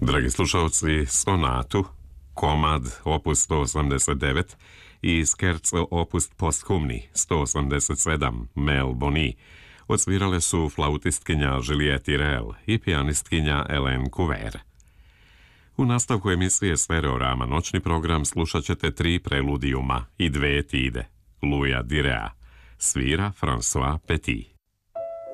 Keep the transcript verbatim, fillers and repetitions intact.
Dragi slušalci, sonatu, komad opus sto osamdeset devet i scherzo opus posthumni sto osamdeset sedam Mel Boni odsvirale su flautistkinja Juliette Irel i pijanistkinja Hélène Couver. U nastavku emisije Stereorama noćni program slušat ćete tri preludijuma i dve etide Louisa Direa, svira François Petit.